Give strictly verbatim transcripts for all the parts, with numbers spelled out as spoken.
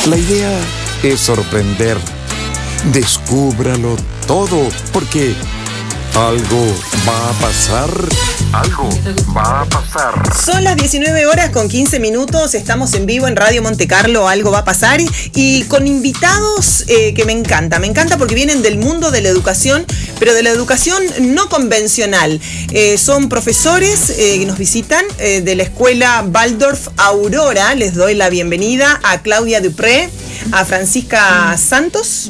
La idea es sorprender. Descúbralo todo, porque algo va a pasar. Algo va a pasar. Son las diecinueve horas con quince minutos. Estamos en vivo en Radio Monte Carlo. Algo va a pasar. Y con invitados eh, que me encanta. Me encanta porque vienen del mundo de la educación, pero de la educación no convencional. Eh, son profesores eh, que nos visitan eh, de la escuela Waldorf Aurora. Les doy la bienvenida a Claudia Dupré, a Francisca Santos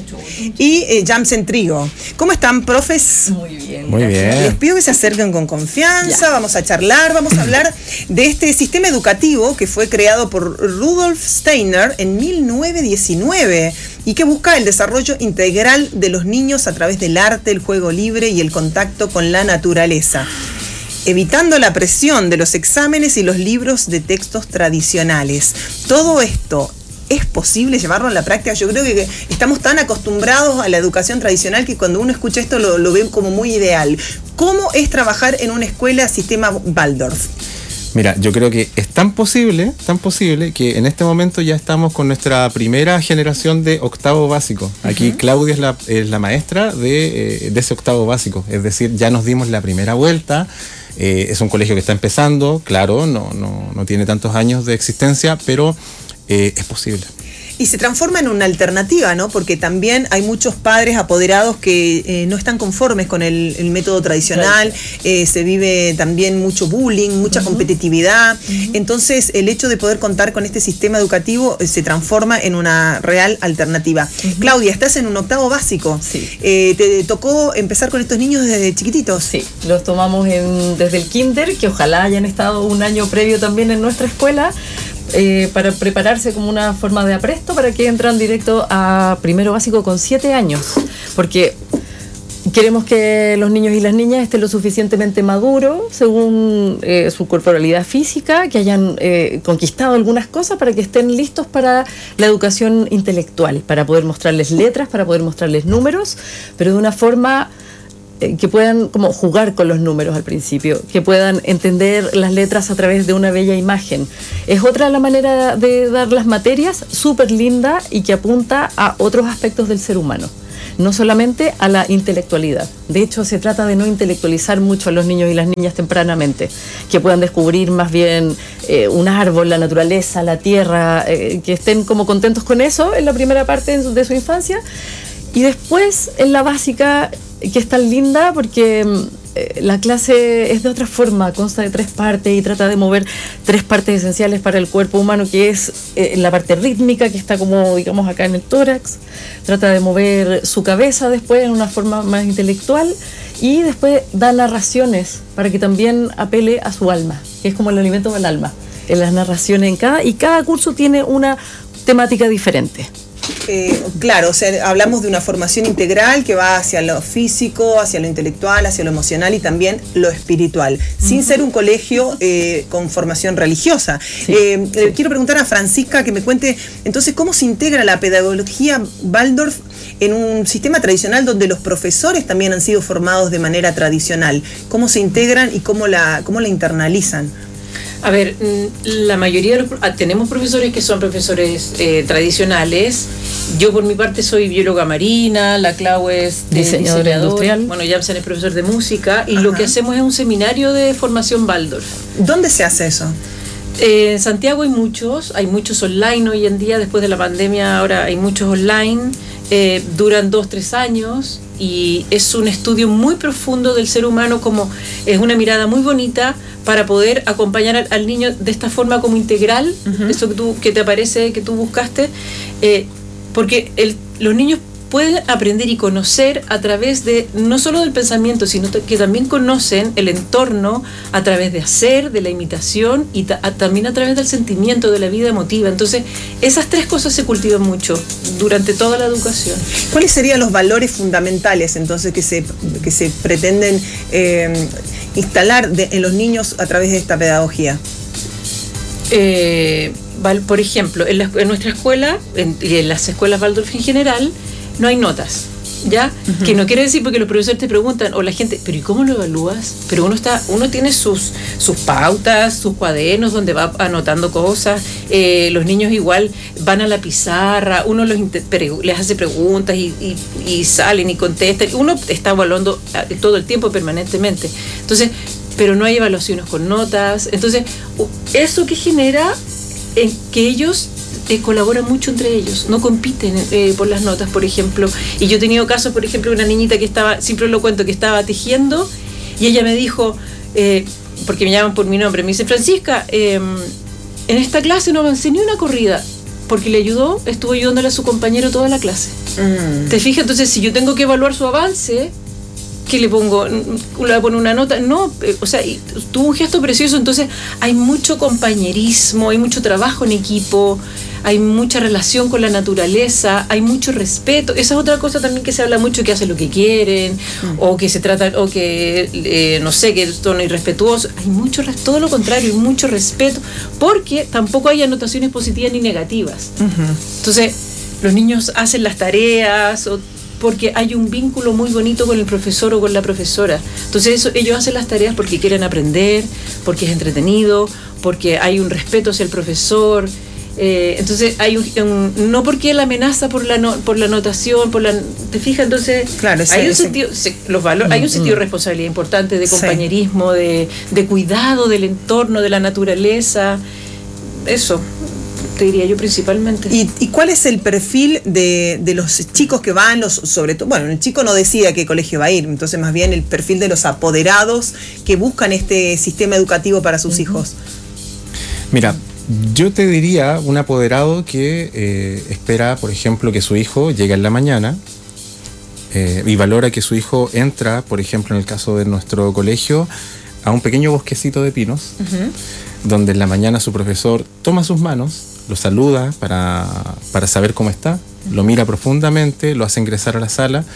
y eh, Jamsen Trigo. ¿Cómo están, profes? Muy bien. Muy bien. Les pido que se acerquen con confianza, Ya. vamos a charlar, vamos a hablar de este sistema educativo que fue creado por Rudolf Steiner en mil novecientos diecinueve y que busca el desarrollo integral de los niños a través del arte, el juego libre y el contacto con la naturaleza, evitando la presión de los exámenes y los libros de textos tradicionales. Todo esto, ¿es posible llevarlo a la práctica? Yo creo que estamos tan acostumbrados a la educación tradicional que cuando uno escucha esto lo, lo ve como muy ideal. ¿Cómo es trabajar en una escuela sistema Waldorf? Mira, yo creo que es tan posible, tan posible que en este momento ya estamos con nuestra primera generación de octavo básico. Aquí uh-huh. Claudia es la, es la maestra de, de ese octavo básico. Es decir, ya nos dimos la primera vuelta. Eh, es un colegio que está empezando, claro, no, no, no tiene tantos años de existencia, pero eh, es posible. Y se transforma en una alternativa, ¿no? Porque también hay muchos padres apoderados que eh, no están conformes con el, el método tradicional, eh, se vive también mucho bullying, mucha uh-huh. competitividad. Uh-huh. Entonces, el hecho de poder contar con este sistema educativo eh, se transforma en una real alternativa. Uh-huh. Claudia, estás en un octavo básico. Sí. Eh, ¿Te tocó empezar con estos niños desde chiquititos? Sí, los tomamos en, desde el kinder, que ojalá hayan estado un año previo también en nuestra escuela, Eh, para prepararse como una forma de apresto para que entran directo a primero básico con siete años, porque queremos que los niños y las niñas estén lo suficientemente maduros según eh, su corporalidad física, que hayan eh, conquistado algunas cosas para que estén listos para la educación intelectual, para poder mostrarles letras, para poder mostrarles números, pero de una forma que puedan como jugar con los números al principio, que puedan entender las letras a través de una bella imagen. Es otra la manera de dar las materias, súper linda y que apunta a otros aspectos del ser humano, no solamente a la intelectualidad. De hecho, se trata de no intelectualizar mucho a los niños y las niñas tempranamente, que puedan descubrir más bien eh, un árbol, la naturaleza, la tierra, eh, que estén como contentos con eso en la primera parte de su, de su infancia. Y después, en la básica, que es tan linda porque eh, la clase es de otra forma, consta de tres partes y trata de mover tres partes esenciales para el cuerpo humano, que es eh, la parte rítmica, que está como, digamos, acá en el tórax, trata de mover su cabeza después en una forma más intelectual y después da narraciones para que también apele a su alma, que es como el alimento del alma, en las narraciones en cada, y cada curso tiene una temática diferente. Eh, claro, o sea, hablamos de una formación integral que va hacia lo físico, hacia lo intelectual, hacia lo emocional y también lo espiritual, uh-huh. sin ser un colegio eh, con formación religiosa. Sí, eh, sí. Eh, quiero preguntar a Francisca que me cuente, entonces, ¿cómo se integra la pedagogía Waldorf en un sistema tradicional donde los profesores también han sido formados de manera tradicional? ¿Cómo se integran y cómo la, cómo la internalizan? A ver, la mayoría de los... Tenemos profesores que son profesores eh, tradicionales. Yo por mi parte soy bióloga marina, la Clau es de diseñadora industrial. Bueno, Jamsen es profesor de música y Ajá. lo que hacemos es un seminario de formación Waldorf. ¿Dónde se hace eso? Eh, en Santiago hay muchos, hay muchos online hoy en día, después de la pandemia ahora hay muchos online, eh, duran dos, tres años y es un estudio muy profundo del ser humano, como es una mirada muy bonita para poder acompañar al, al niño de esta forma como integral, uh-huh. eso que, tú, que te aparece, que tú buscaste, eh, porque el, los niños pueden aprender y conocer a través de, no solo del pensamiento, sino que también conocen el entorno a través de hacer, de la imitación y ta- a, también a través del sentimiento, de la vida emotiva. Entonces, esas tres cosas se cultivan mucho durante toda la educación. ¿Cuáles serían los valores fundamentales entonces que se, que se pretenden eh, instalar de, en los niños a través de esta pedagogía? Eh, por ejemplo, en, la, en nuestra escuela en, y en las escuelas Waldorf en general, no hay notas. ¿ya? Uh-huh. Que no quiere decir porque los profesores te preguntan, o la gente, pero ¿y cómo lo evalúas? Pero uno está, uno tiene sus, sus pautas, sus cuadernos donde va anotando cosas, eh, los niños igual van a la pizarra, uno los inter- les hace preguntas y, y, y salen y contestan, uno está evaluando todo el tiempo permanentemente. Entonces, pero no hay evaluaciones con notas. Entonces, eso que genera en que ellos Eh, colaboran mucho entre ellos, no compiten eh, por las notas, por ejemplo. Y yo he tenido casos, por ejemplo, de una niñita que estaba, siempre lo cuento, que estaba tejiendo y ella me dijo, eh, porque me llaman por mi nombre, me dice, Francisca, eh, en esta clase no avancé ni una corrida, porque le ayudó, estuvo ayudándole a su compañero toda la clase. Mm. ¿Te fijas? Entonces, si yo tengo que evaluar su avance, ¿qué le pongo? ¿Le pongo una nota? No, eh, o sea, tuvo un gesto precioso. Entonces hay mucho compañerismo, hay mucho trabajo en equipo, hay mucha relación con la naturaleza, hay mucho respeto. Esa es otra cosa también que se habla mucho, que hacen lo que quieren, mm. o que se tratan, o que, eh, no sé, que son irrespetuosos. Hay mucho, todo lo contrario, hay mucho respeto, porque tampoco hay anotaciones positivas ni negativas. Uh-huh. Entonces, los niños hacen las tareas, o porque hay un vínculo muy bonito con el profesor o con la profesora. Entonces eso, ellos hacen las tareas porque quieren aprender, porque es entretenido, porque hay un respeto hacia el profesor. Eh, entonces hay un, un, no porque la amenaza por la no, por la anotación, por la, ¿te fijas? Entonces claro, ese, hay un ese. sentido, se, los valores, mm, hay un sentido mm. de responsabilidad importante, de compañerismo, sí. de, de cuidado del entorno, de la naturaleza. Eso te diría yo principalmente. ¿Y, y cuál es el perfil de, de los chicos que van, los, sobre todo, bueno, el chico no decide a qué colegio va a ir, entonces más bien el perfil de los apoderados que buscan este sistema educativo para sus uh-huh. hijos? Mira, yo te diría un apoderado que eh, espera, por ejemplo, que su hijo llegue en la mañana eh, y valora que su hijo entra, por ejemplo, en el caso de nuestro colegio, a un pequeño bosquecito de pinos, uh-huh. donde en la mañana su profesor toma sus manos, lo saluda para, para saber cómo está, lo mira profundamente, lo hace ingresar a la sala,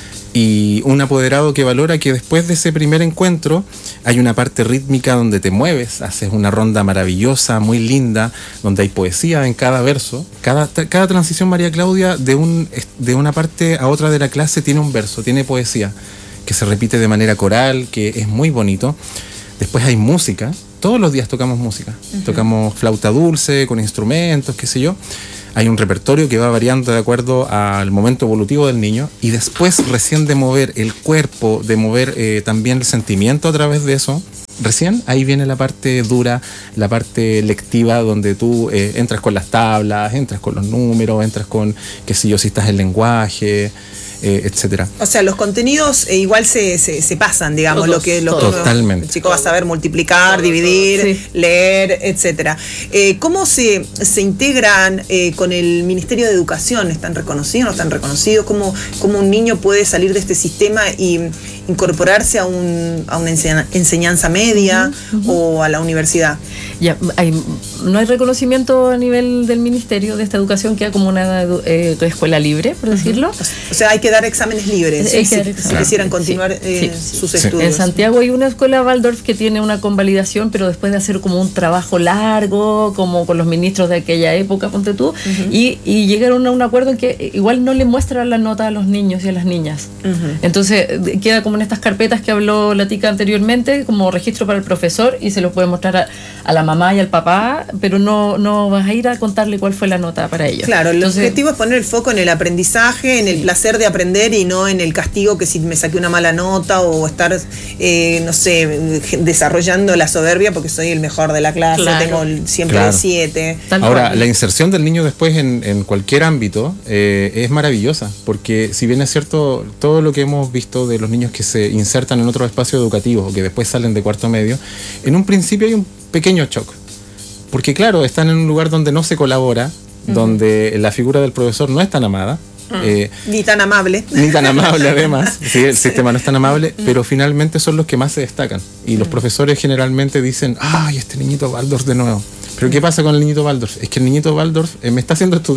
y un apoderado que valora que después de ese primer encuentro hay una parte rítmica donde te mueves, haces una ronda maravillosa, muy linda, donde hay poesía en cada verso. Cada, cada transición, María Claudia, de, un, de una parte a otra de la clase tiene un verso, tiene poesía, que se repite de manera coral, que es muy bonito. Después hay música. Todos los días tocamos música, uh-huh. tocamos flauta dulce, con instrumentos, qué sé yo. Hay un repertorio que va variando de acuerdo al momento evolutivo del niño, y después recién de mover el cuerpo, de mover eh, también el sentimiento a través de eso, recién ahí viene la parte dura, la parte lectiva, donde tú eh, entras con las tablas, entras con los números, entras con, qué sé yo, si estás en lenguaje, Eh, etcétera. O sea, los contenidos eh, igual se, se, se pasan, digamos, todos, lo que, lo totalmente. Que el chico va a saber multiplicar, todo, dividir, todo, sí. leer, etcétera. Eh, ¿Cómo se, se integran eh, con el Ministerio de Educación? ¿Están reconocidos, no están reconocidos? ¿Cómo, cómo un niño puede salir de este sistema y incorporarse a, un, a una enseñanza media uh-huh, uh-huh. o a la universidad? Ya, hay, no hay reconocimiento a nivel del Ministerio de esta educación, queda como una eh, escuela libre, por decirlo. Uh-huh. O sea, hay que dar exámenes libres hay si, que dar exámenes. si quisieran continuar sí, eh, sí, sus sí. estudios. En Santiago hay una escuela Waldorf que tiene una convalidación, pero después de hacer como un trabajo largo, como con los ministros de aquella época, ponte tú, uh-huh. y, y llegaron a un acuerdo en que igual no le muestran la nota a los niños y a las niñas. Uh-huh. Entonces queda como en estas carpetas que habló la tica anteriormente, como registro para el profesor, y se lo puede mostrar a, a la mamá y al papá, pero no, no vas a ir a contarle cuál fue la nota para ellos. Claro, el Entonces, objetivo es poner el foco en el aprendizaje, en el placer de aprender y no en el castigo, que si me saqué una mala nota o estar, eh, no sé, desarrollando la soberbia porque soy el mejor de la clase, claro. tengo siempre claro. siete. Ahora, la inserción del niño después en, en cualquier ámbito eh, es maravillosa, porque si bien es cierto, todo lo que hemos visto de los niños que se insertan en otros espacios educativos o que después salen de cuarto medio, en un principio hay un pequeño shock, porque claro, están en un lugar donde no se colabora, uh-huh. donde la figura del profesor no es tan amada, Uh, eh, ni tan amable. Ni tan amable además, sí, el sistema no es tan amable, uh, pero finalmente son los que más se destacan. Y uh, los profesores generalmente dicen, ¡ay, este niñito Waldorf de nuevo! Pero ¿qué pasa con el niñito Waldorf? Es que el niñito Waldorf eh, me está haciendo estudiar.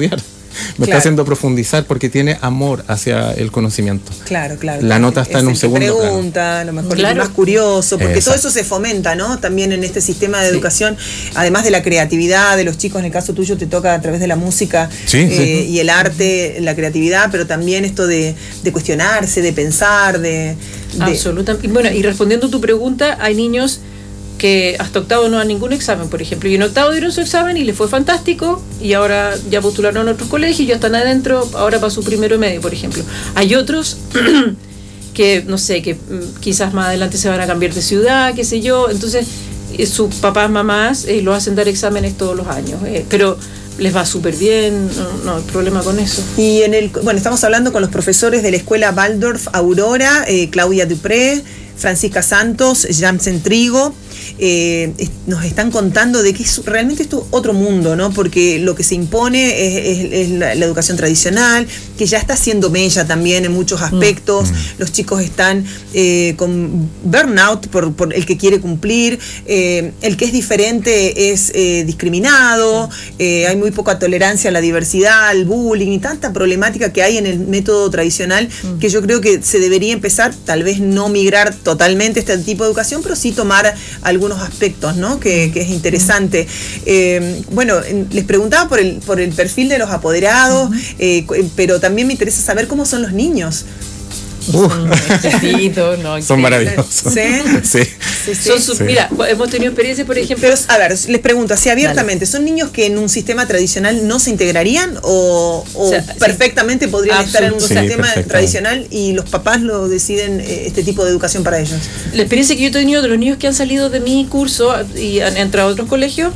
me Claro. está haciendo profundizar porque tiene amor hacia el conocimiento. Claro, claro. La nota está Es en un el que segundo pregunta, a lo mejor Claro. el más curioso, porque Exacto. todo eso se fomenta, ¿no? También en este sistema de Sí. educación, además de la creatividad de los chicos, en el caso tuyo te toca a través de la música Sí, eh, sí. y el arte, la creatividad, pero también esto de, de cuestionarse, de pensar, de... de- Absolutamente. Bueno, y respondiendo a tu pregunta, hay niños que hasta octavo no dan ningún examen, por ejemplo, y en octavo dieron su examen y les fue fantástico, y ahora ya postularon a otros colegios, ya están adentro, ahora para su primero y medio, por ejemplo. Hay otros que, no sé, que mm, quizás más adelante se van a cambiar de ciudad, qué sé yo, entonces eh, sus papás, mamás eh, lo hacen dar exámenes todos los años, eh, pero les va súper bien, no, no hay problema con eso. Y en el, bueno, estamos hablando con los profesores de la escuela Waldorf Aurora, eh, Claudia Dupré, Francisca Santos, Jansen Trigo. Eh, es- nos están contando de que es realmente esto otro mundo, ¿no? Porque lo que se impone es, es- es la, la educación tradicional, que ya está haciendo mella también en muchos aspectos. Los chicos están eh, con burnout por, por el que quiere cumplir, eh, el que es diferente es eh, discriminado, eh, hay muy poca tolerancia a la diversidad, al bullying y tanta problemática que hay en el método tradicional que yo creo que se debería empezar, tal vez no migrar totalmente a este tipo de educación, pero sí tomar algunos aspectos, ¿no? Que, que es interesante. Eh, bueno, en- les preguntaba por el, por el perfil de los apoderados, eh, cu- pero también me interesa saber cómo son los niños. Uh, Exquisito, no, son increíble. maravillosos. ¿Sí? Sí. Sí, sí. Son sus- Sí. Mira, hemos tenido experiencias, por ejemplo, Pero, a ver, les pregunto así abiertamente, ¿son niños que en un sistema tradicional no se integrarían o, o O sea, sí. perfectamente podrían estar en un Sí, sistema perfectamente. tradicional y los papás lo deciden eh, este tipo de educación para ellos? la experiencia que yo he tenido de los niños que han salido de mi curso y han entrado a otros colegios,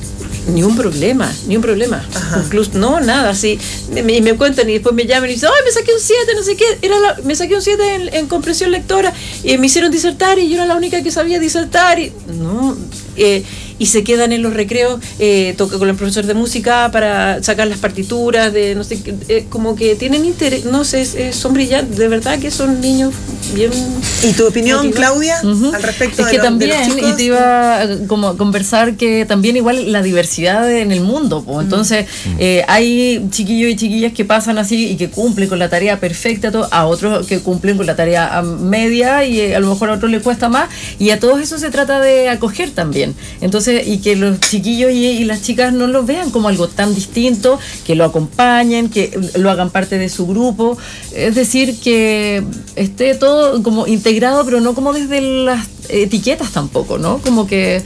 ni un problema, ni un problema. Ajá. Incluso, no, nada, así. Me, me- me cuentan y después me llaman y dicen, ¡ay, me saqué un siete, no sé qué! Era la- me saqué un siete en, en comprensión lectora y me hicieron disertar y yo era la única que sabía disertar. Y, no, eh, y se quedan en los recreos, eh, toca con el profesor de música para sacar las partituras, de no sé qué, eh, como que tienen interés, no sé, es- es- son brillantes, de verdad que son niños bien... ¿Y tu opinión, motivados. Claudia, Ujú. al respecto es de, que los, de también, los chicos? y te iba a como a conversar que también igual la diversidad en el mundo, po. Entonces eh, hay chiquillos y chiquillas que pasan así y que cumplen con la tarea perfecta, to- a otros que cumplen con la tarea a media y eh, a lo mejor a otros les cuesta más, y a todos eso se trata de acoger también. Entonces, y que los chiquillos y, y las chicas no lo vean como algo tan distinto, que lo acompañen, que lo hagan parte de su grupo, es decir, que esté todo como integrado, pero no como desde las etiquetas tampoco, ¿no? Como que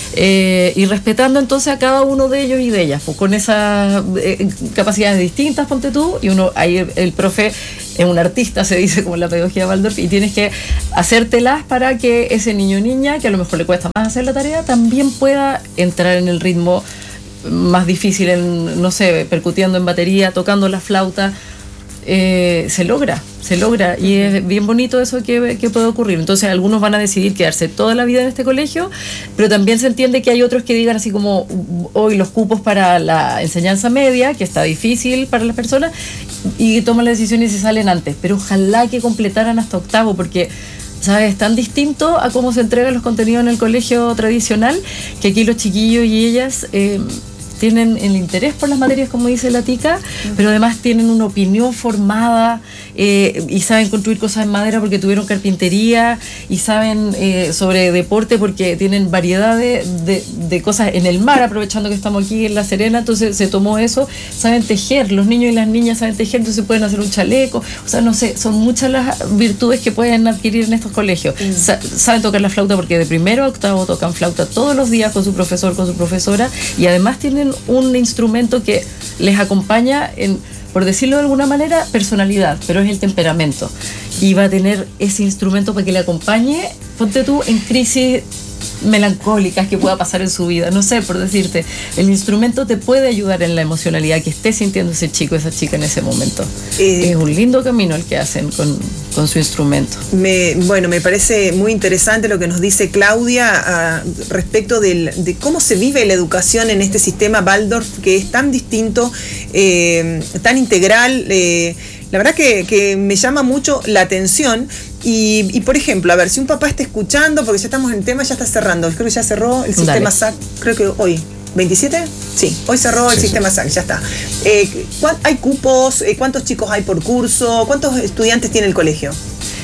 eh, y respetando entonces a cada uno de ellos y de ellas, pues con esas eh, capacidades distintas, ponte tú, y uno ahí el, el profe es un artista, se dice como en la pedagogía Waldorf, y tienes que hacértelas para que ese niño o niña, que a lo mejor le cuesta más hacer la tarea, también pueda entrar en el ritmo más difícil, en, no sé, percutiendo en batería, tocando la flauta. Eh, se logra, se logra y es bien bonito eso que, que puede ocurrir. Entonces algunos van a decidir quedarse toda la vida en este colegio, pero también se entiende que hay otros que digan así como hoy los cupos para la enseñanza media, que está difícil para las personas, y toman la decisión y se salen antes, pero ojalá que completaran hasta octavo, porque ¿sabes? Es tan distinto a cómo se entregan los contenidos en el colegio tradicional, que aquí los chiquillos y ellas eh, tienen el interés por las materias, como dice la tica, pero además tienen una opinión formada eh, y saben construir cosas en madera porque tuvieron carpintería, y saben eh, sobre deporte porque tienen variedad de, de, de cosas en el mar, aprovechando que estamos aquí en La Serena, entonces se tomó eso. Saben tejer, los niños y las niñas saben tejer, entonces pueden hacer un chaleco, o sea, no sé, son muchas las virtudes que pueden adquirir en estos colegios. Mm. Sa- saben tocar la flauta porque de primero a octavo tocan flauta todos los días con su profesor, con su profesora, y además tienen un instrumento que les acompaña en, por decirlo de alguna manera, personalidad, pero es el temperamento, y va a tener ese instrumento para que le acompañe, ponte tú, en crisis melancólicas que pueda pasar en su vida, no sé, por decirte, el instrumento te puede ayudar en la emocionalidad que esté sintiendo ese chico, esa chica en ese momento. Eh, es un lindo camino el que hacen con, con su instrumento. Me, bueno, me parece muy interesante lo que nos dice Claudia a, respecto del, de cómo se vive la educación en este sistema Waldorf, que es tan distinto, eh, tan integral. Eh, la verdad que, que me llama mucho la atención. Y, y por ejemplo, a ver, si un papá está escuchando, porque ya estamos en el tema, ya está cerrando, creo que ya cerró el sistema Dale. S A C, creo que hoy. ¿veintisiete? Sí, hoy cerró el Sí, sistema S A C, ya está. Eh, ¿cuán- ¿Hay cupos? Eh, ¿Cuántos chicos hay por curso? ¿Cuántos estudiantes tiene el colegio?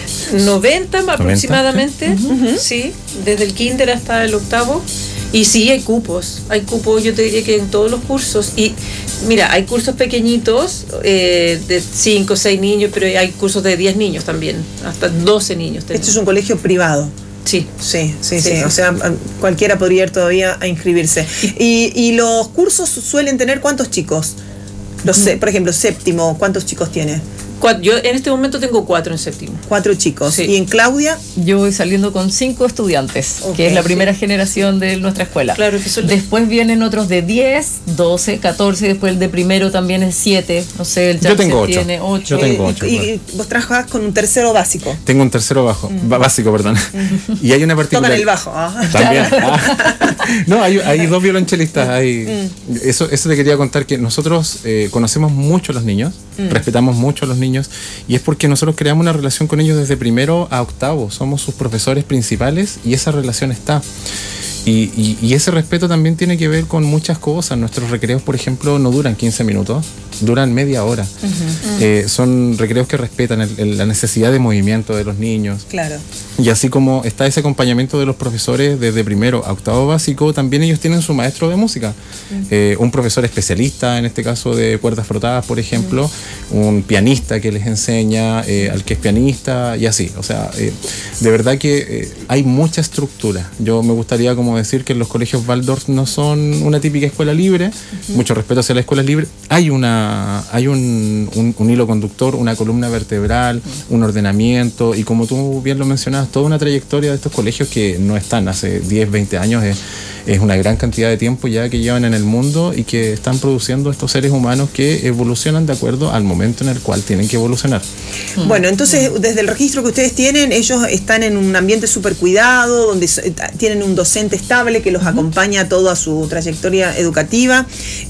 noventa aproximadamente, sí, desde el kinder hasta el octavo. Y sí, hay cupos, hay cupos, yo te diría que en todos los cursos. Y mira, hay cursos pequeñitos eh, de cinco o seis niños, pero hay cursos de diez niños también, hasta doce niños tenemos. Esto es un colegio privado. Sí. Sí, sí, sí, Sí, sí. O sea, cualquiera podría ir todavía a inscribirse. ¿Y, y los cursos suelen tener cuántos chicos? Los, sé- por ejemplo, séptimo, ¿cuántos chicos tiene? Cua- Yo en este momento tengo cuatro en séptimo. Cuatro chicos. Sí. ¿Y en Claudia? Yo voy saliendo con cinco estudiantes, Ok, que es la sí. primera generación de nuestra escuela. Claro, que son- Después vienen otros de diez, doce, catorce, y después el de primero también es siete. No sé, el Yo Jackson tengo ocho. tiene ocho. Yo tengo Eh, ocho, y, claro. y vos trabajás con un tercero básico. Tengo un tercero bajo, ba- básico, perdón. Y hay una Tocan particularidad. el bajo. ah. También. Ah. No, hay, hay dos violonchelistas. Hay, eso, eso te quería contar, que nosotros eh, conocemos mucho a los niños, respetamos mucho a los niños, y es porque nosotros creamos una relación con ellos desde primero a octavo. Somos sus profesores principales y esa relación está. Y, y- y ese respeto también tiene que ver con muchas cosas. Nuestros recreos, por ejemplo, no duran quince minutos, duran media hora. Eh, son recreos que respetan el- el- la necesidad de movimiento de los niños. Claro. Y así como está ese acompañamiento de los profesores desde primero a octavo básico, también ellos tienen su maestro de música. Eh, un profesor especialista, en este caso de cuerdas frotadas, por ejemplo, un pianista que les enseña eh, al que es pianista y así. O sea, eh, de verdad que eh, hay mucha estructura. Yo me gustaría como decir que los colegios Waldorf no son una típica escuela libre, mucho respeto hacia la escuela libre. Hay una hay un, un, un hilo conductor, una columna vertebral, un ordenamiento, y como tú bien lo mencionabas, toda una trayectoria de estos colegios que no están hace diez, veinte años, es, es una gran cantidad de tiempo ya que llevan en el mundo y que están produciendo estos seres humanos que evolucionan de acuerdo al momento en el cual tienen que evolucionar. Bueno, entonces, desde el registro que ustedes tienen, ellos están en un ambiente súper cuidado, donde so- eh, tienen un docente estable que los acompaña toda su trayectoria educativa.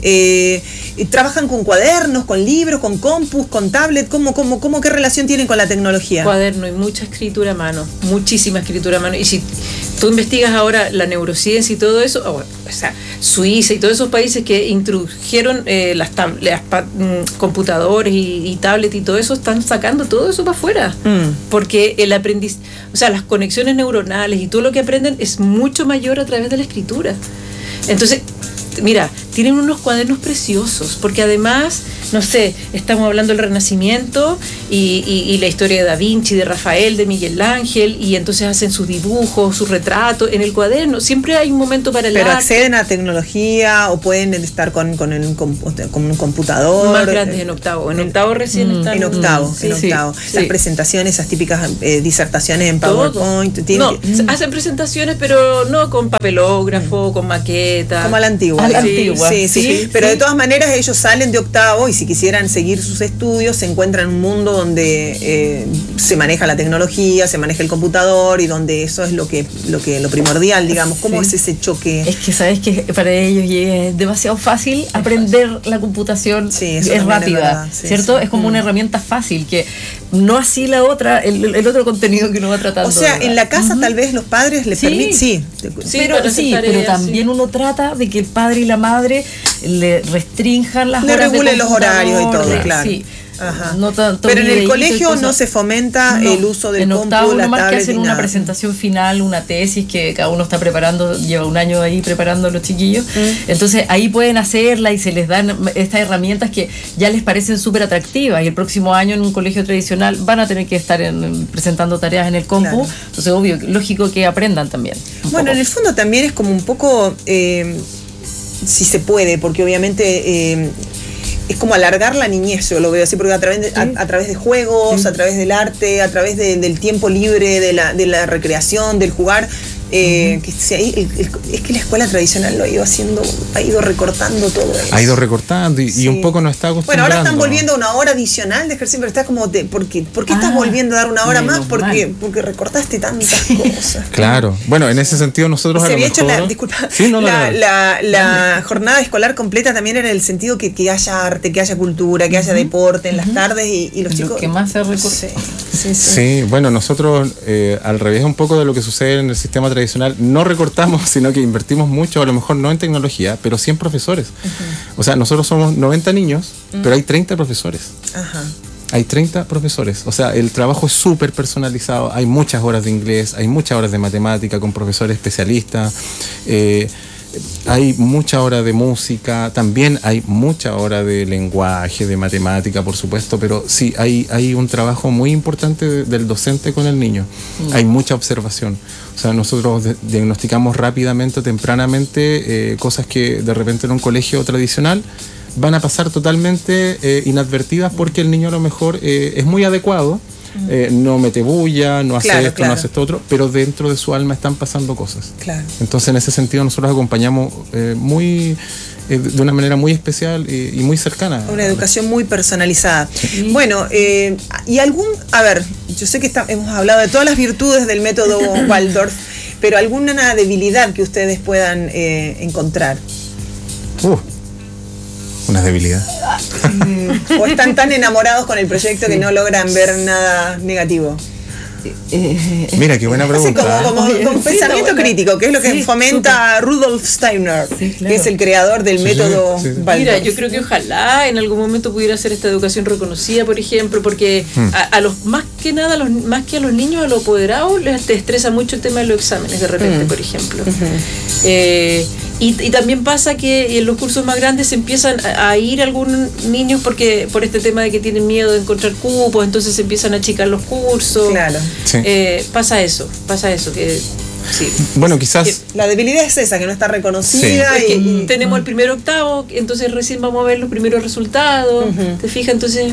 Eh, y trabajan con cuadernos, con libros, con compus, con tablet. ¿Cómo, cómo, cómo, qué relación tienen con la tecnología? Cuaderno y mucha escritura a mano, muchísima escritura a mano. Y si tú investigas ahora la neurociencia y todo eso, o, o sea, Suiza y todos esos países que introdujeron eh, las, tab- las pa- mm, computadores y, y tablet y todo eso, están sacando todo eso para afuera. Mm. Porque el aprendiz, o sea, las conexiones neuronales y todo lo que aprenden es mucho mayor a través de la escritura. Entonces, mira, tienen unos cuadernos preciosos, porque además, no sé, estamos hablando del Renacimiento y, y, y la historia de Da Vinci, de Rafael, de Miguel Ángel, y entonces hacen sus dibujos, sus retratos en el cuaderno. Siempre hay un momento para el Pero arte. acceden a tecnología o pueden estar con, con, el, con, con un computador. Más grandes en octavo. En octavo recién Mm. están. En octavo, Sí, en sí, octavo. sí. Las presentaciones, esas típicas eh, disertaciones en Todo. PowerPoint. tienen No, que- hacen presentaciones, pero no con papelógrafo, con maqueta. como a la antigua. A la Sí, antigua. Sí, sí, Sí, pero sí. de todas maneras ellos salen de octavo y si quisieran seguir sus estudios se encuentran en un mundo donde eh, se maneja la tecnología, se maneja el computador y donde eso es lo que lo que lo primordial, digamos. ¿Cómo Sí. es ese choque? Es que sabes que para ellos es demasiado fácil aprender la computación, Sí, eso es también es rápida, verdad, sí, ¿cierto? sí. Es como Mm. una herramienta fácil, que no así la otra, el, el otro contenido que uno va tratando. O sea, ¿verdad? en la casa Ujú. tal vez los padres les Sí. permiten, sí, Sí, pero para hacer sí, tareas, pero sí. también uno trata de que el padre y la madre le restrinjan las Le horas de regulen los horarios y todo, computador, claro. Sí. Ajá. No tanto pero en el videíto y colegio no cosas. se fomenta No, el uso del en compu, octavo la nomás que tablet hacen ni una nada. presentación final, una tesis que cada uno está preparando, lleva un año ahí preparando a los chiquillos. Entonces ahí pueden hacerla y se les dan estas herramientas que ya les parecen súper atractivas, y el próximo año en un colegio tradicional van a tener que estar en- presentando tareas en el compu. Claro. Entonces, obvio, lógico que aprendan también. un Bueno, poco. en el fondo también es como un poco, eh, si se puede, porque obviamente eh, es como alargar la niñez, yo lo veo así, porque a través de, a, a través de juegos, Sí. a través del arte, a través de- del tiempo libre, de la, de la recreación, del jugar. Eh, que se- el- el- es que la escuela tradicional lo ha ido haciendo, ha ido recortando todo eso. Ha ido recortando y, y Sí. un poco nos está Bueno, acostumbrando. ahora están volviendo a una hora adicional de ejercicio, pero está como, te, ¿por qué, ¿por qué estás Ah, volviendo a dar una hora más? menos Porque, mal. porque recortaste tantas cosas. Claro. Bueno, en ese sentido nosotros Se a lo había hecho mejor... la, disculpa, Sí, no, no, la, no, no. la- la jornada escolar completa también era en el sentido que, que haya arte, que haya cultura, que haya deporte en las tardes y, y los Lo chicos... que más se recorta. Sí, sí, sí. Sí, bueno, nosotros eh, al revés un poco de lo que sucede en el sistema tradicional, tradicional no recortamos, sino que invertimos mucho, a lo mejor no en tecnología, pero sí en profesores. Uh-huh. O sea, nosotros somos noventa niños, uh-huh. pero hay treinta profesores. Ajá. Hay treinta profesores, o sea, el trabajo es súper personalizado, hay muchas horas de inglés, hay muchas horas de matemática con profesores especialistas, eh, hay mucha hora de música, también hay mucha hora de lenguaje, de matemática, por supuesto, pero sí, hay, hay un trabajo muy importante de, del docente con el niño, mm. hay mucha observación. O sea, nosotros de, diagnosticamos rápidamente, tempranamente, eh, cosas que de repente en un colegio tradicional van a pasar totalmente eh, inadvertidas porque el niño a lo mejor eh, es muy adecuado, eh, no mete bulla, no hace claro, esto, claro. no hace esto otro, pero dentro de su alma están pasando cosas. Claro. Entonces, en ese sentido, nosotros acompañamos eh, muy eh, de una manera muy especial y, y muy cercana. Una educación muy personalizada. Sí. Bueno, eh, y algún, a ver, yo sé que está, hemos hablado de todas las virtudes del método Waldorf, pero alguna debilidad que ustedes puedan eh, encontrar. Uh. Una debilidad. ¿O están tan enamorados con el proyecto sí. que no logran ver nada negativo? Eh, Mira, qué buena pregunta. Así como, como, como sí, pensamiento no, crítico, que es lo que sí, fomenta super. Rudolf Steiner, sí, claro. que es el creador del sí, método sí, sí. Waldorf. Mira, yo creo que ojalá en algún momento pudiera ser esta educación reconocida, por ejemplo, porque hmm. a, a los más que nada, a los, más que a los niños, a los apoderados, les te estresa mucho el tema de los exámenes de repente, hmm. por ejemplo. Uh-huh. eh, Y, y también pasa que en los cursos más grandes empiezan a, a ir algunos niños porque por este tema de que tienen miedo de encontrar cupos, entonces se empiezan a achicar los cursos. Claro. Sí. Eh, pasa eso, pasa eso que sí. Bueno, quizás que la debilidad es esa, que no está reconocida. Sí. Y, y tenemos el primer octavo, entonces recién vamos a ver los primeros resultados. Uh-huh. ¿Te fijas? Entonces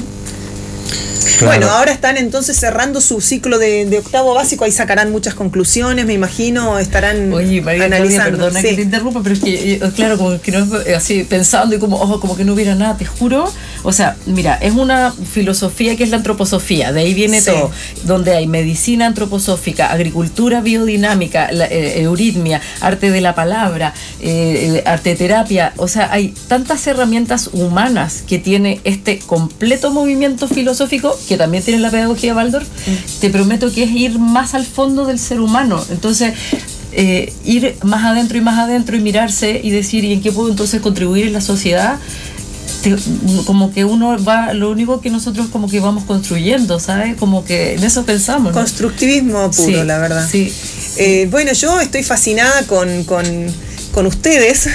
Claro. Bueno, ahora están entonces cerrando su ciclo de, de octavo básico, ahí sacarán muchas conclusiones, me imagino, estarán Oye, María analizando. Claudia, perdona sí. que te interrumpa, pero es que, claro, como que no, así pensando y como, ojo, como que no hubiera nada, te juro. O sea, mira, es una filosofía que es la antroposofía, de ahí viene sí. todo, donde hay medicina antroposófica, agricultura biodinámica, la, eh, euritmia, arte de la palabra, eh, arteterapia, o sea, hay tantas herramientas humanas que tiene este completo movimiento filosófico que también tiene la pedagogía Waldorf, mm. te prometo que es ir más al fondo del ser humano. Entonces, eh, ir más adentro y más adentro y mirarse y decir, ¿y en qué puedo entonces contribuir en la sociedad? Te, como que uno va, lo único que nosotros como que vamos construyendo, ¿sabes? Como que en eso pensamos, ¿no? Constructivismo puro, sí, la verdad. Sí. Eh, bueno, yo estoy fascinada con... con con ustedes,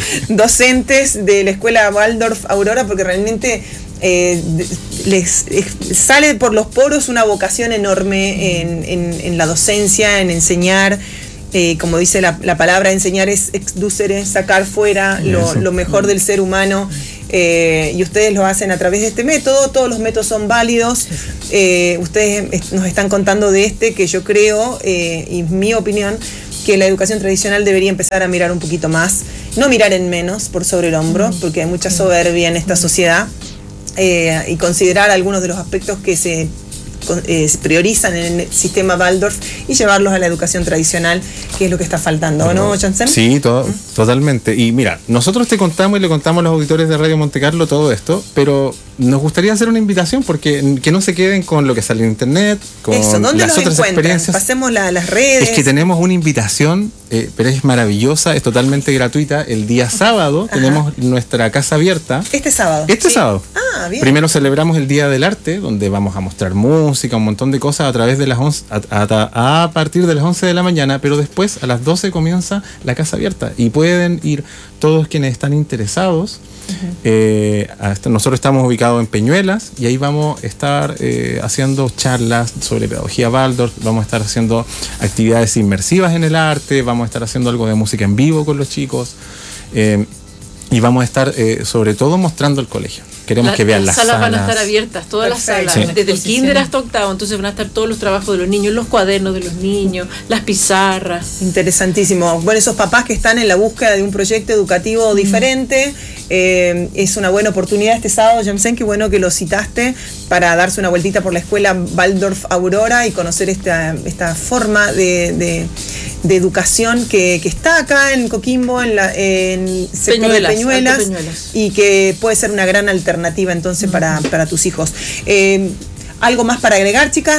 docentes de la Escuela Waldorf Aurora, porque realmente eh, les eh, sale por los poros una vocación enorme en, en, en la docencia, en enseñar. Eh, como dice la, la palabra, enseñar es exducere, sacar fuera lo, lo mejor del ser humano. Eh, y ustedes lo hacen a través de este método, todos los métodos son válidos. Eh, ustedes nos están contando de este que yo creo, eh, y mi opinión, que la educación tradicional debería empezar a mirar un poquito más, no mirar en menos por sobre el hombro, porque hay mucha soberbia en esta sociedad, eh, y considerar algunos de los aspectos que se, eh, se priorizan en el sistema Waldorf y llevarlos a la educación tradicional, que es lo que está faltando, ¿o no, Janssen? Sí, to- ¿Mm? totalmente. Y mira, nosotros te contamos y le contamos a los auditores de Radio Monte Carlo todo esto, pero nos gustaría hacer una invitación porque que no se queden con lo que sale en internet, con Eso, ¿dónde las los otras encuentran? experiencias. Pasemos la, las redes. Es que tenemos una invitación, eh, pero es maravillosa, es totalmente gratuita. El día sábado Ajá. tenemos nuestra casa abierta. Este sábado. Este sí. sábado. Ah, bien. Primero celebramos el Día del Arte, donde vamos a mostrar música, un montón de cosas a través de las once, a, a, a partir de las once de la mañana, pero después a las doce comienza la casa abierta y pueden ir todos quienes están interesados. Uh-huh. Eh, hasta nosotros estamos ubicados en Peñuelas y ahí vamos a estar eh, haciendo charlas sobre pedagogía Waldorf, vamos a estar haciendo actividades inmersivas en el arte, vamos a estar haciendo algo de música en vivo con los chicos, eh, y vamos a estar eh, sobre todo mostrando el colegio. Queremos la, que vean las salas. Las salas van a estar abiertas, todas Perfecto. las salas, sí. desde el kinder hasta octavo, entonces van a estar todos los trabajos de los niños, los cuadernos de los niños, las pizarras. Interesantísimo. Bueno, esos papás que están en la búsqueda de un proyecto educativo mm. diferente, eh, es una buena oportunidad este sábado, Janssen, qué bueno que lo citaste, para darse una vueltita por la escuela Waldorf Aurora y conocer esta, esta forma de, de, de educación que, que está acá en Coquimbo, en la en sector de Peñuelas, Peñuelas, y que puede ser una gran alternativa entonces para, para tus hijos. Eh, ¿Algo más para agregar, chicas?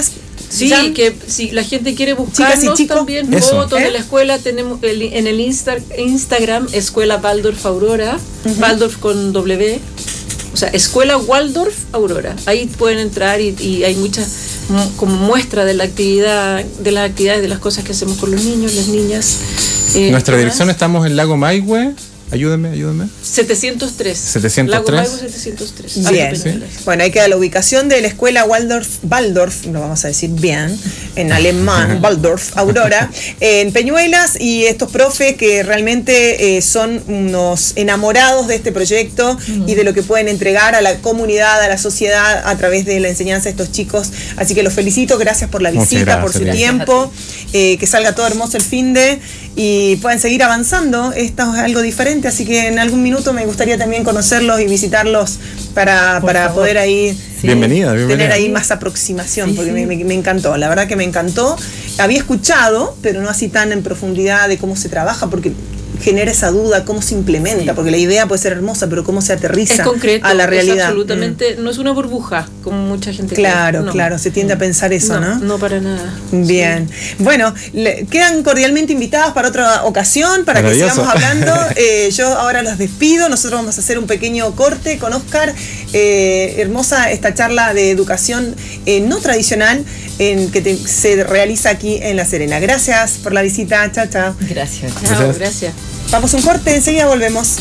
Sí, Jan. que si la gente quiere buscarnos Chicas y chicos. también Eso. fotos ¿Eh? de la escuela, tenemos el- en el Insta, Instagram, Escuela Waldorf Aurora, Waldorf con W, o sea, Escuela Waldorf Aurora. Ahí pueden entrar y, y hay muchas mu- como muestra de la actividad, de las actividades, de las cosas que hacemos con los niños, las niñas. Eh, Nuestra ¿qué dirección más? estamos en Lago Maihue. Ayúdenme, ayúdenme. setecientos tres. setecientos Lago tres. Maipo setecientos tres. Bien. Alto Peñuelas. Bueno, ahí queda la ubicación de la escuela Waldorf, Waldorf, lo vamos a decir bien, en alemán, Waldorf Aurora, en Peñuelas, y estos profes que realmente eh, son unos enamorados de este proyecto y de lo que pueden entregar a la comunidad, a la sociedad a través de la enseñanza de estos chicos. Así que los felicito, gracias por la Muchas visita, gracias. por su Gracias tiempo, eh, que salga todo hermoso el finde y puedan seguir avanzando. Esto es algo diferente, así que en algún minuto me gustaría también conocerlos y visitarlos para, Por para favor. poder ahí Sí. Bienvenida, bienvenida. tener ahí más aproximación, Sí, porque sí. Me, me- me encantó, la verdad que me encantó. Había escuchado, pero no así tan en profundidad de cómo se trabaja, porque genera esa duda, cómo se implementa, Sí. porque la idea puede ser hermosa, pero cómo se aterriza Es concreto, a la es realidad. absolutamente, no es una burbuja, como mucha gente Mm. Claro, cree. No. claro, se tiende a pensar eso, ¿no? No, para nada. Bien, bueno, le- quedan cordialmente invitadas para otra ocasión, para que Maravilloso. sigamos hablando. Eh, yo ahora los despido, nosotros vamos a hacer un pequeño corte con Oscar. Eh, hermosa esta charla de educación eh, no tradicional en que te- se realiza aquí en La Serena. Gracias por la visita, chao, chao. Gracias. Chao, Gracias. gracias. Vamos a un corte, enseguida volvemos.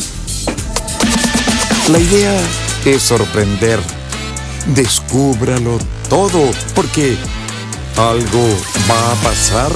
La idea es sorprender. Descúbralo todo, porque algo va a pasar.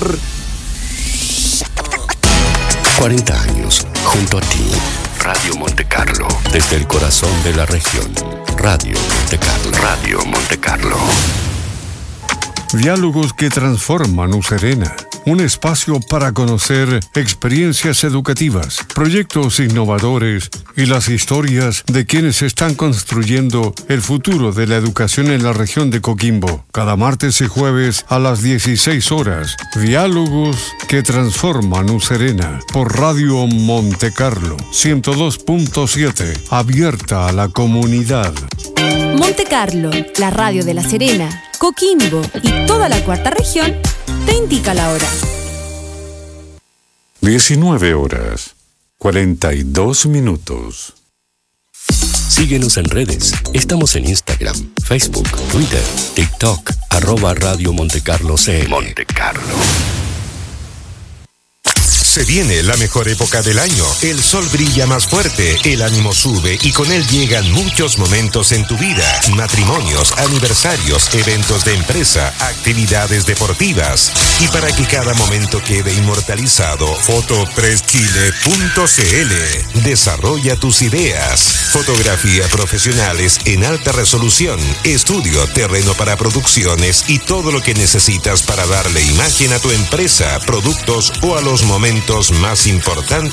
cuarenta años junto a ti. Radio Monte Carlo, desde el corazón de la región. Radio Monte Carlo. Radio Monte Carlo. Diálogos que transforman U Serena. Un espacio para conocer experiencias educativas, proyectos innovadores y las historias de quienes están construyendo el futuro de la educación en la región de Coquimbo. Cada martes y jueves a las dieciséis horas. Diálogos que transforman U Serena por Radio Monte Carlo ciento dos punto siete, abierta a la comunidad. Monte Carlo, la radio de La Serena, Coquimbo y toda la cuarta región, te indica la hora. diecinueve horas, cuarenta y dos minutos. Síguenos en redes. Estamos en Instagram, Facebook, Twitter, TikTok, arroba Radio Monte Carlo C L. Monte Carlo. Se viene la mejor época del año. El sol brilla más fuerte, el ánimo sube y con él llegan muchos momentos en tu vida. Matrimonios, aniversarios, eventos de empresa, actividades deportivas. Y para que cada momento quede inmortalizado, foto tres chile punto c l. Desarrolla tus ideas. Fotografía profesionales en alta resolución, estudio, terreno para producciones y todo lo que necesitas para darle imagen a tu empresa, productos o a los momentos más importantes